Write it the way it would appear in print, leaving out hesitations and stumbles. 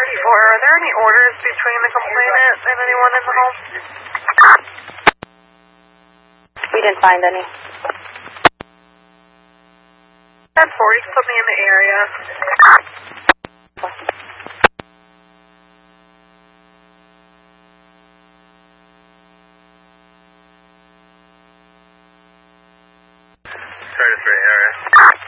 Are there any orders between the complainant and anyone in the home? We didn't find any. 1040, put me in the area. Sorry, area.